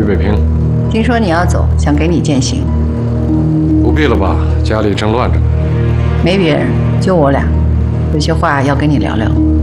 北平。 听说你要走，想给你践行。 不必了吧，家里正乱着呢。 没别人，就我俩，有些话要跟你聊聊。